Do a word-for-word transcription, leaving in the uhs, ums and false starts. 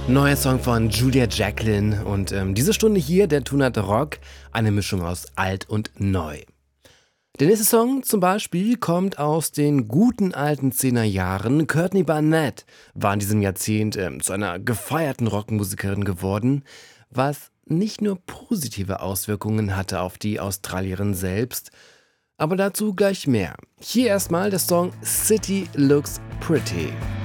Neuer Song von Julia Jacqueline und ähm, diese Stunde hier, der Tunat Rock, eine Mischung aus alt und neu. Der nächste Song zum Beispiel kommt aus den guten alten zehner Jahren. Courtney Barnett war in diesem Jahrzehnt ähm, zu einer gefeierten Rockmusikerin geworden, was nicht nur positive Auswirkungen hatte auf die Australierin selbst, aber dazu gleich mehr. Hier erstmal der Song City Looks Pretty.